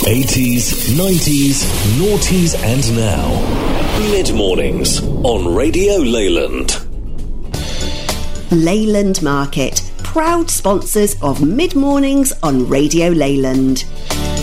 80s, 90s, noughties and now. Mid-mornings on Radio Leyland. Leyland Market, proud sponsors of Mid-mornings on Radio Leyland.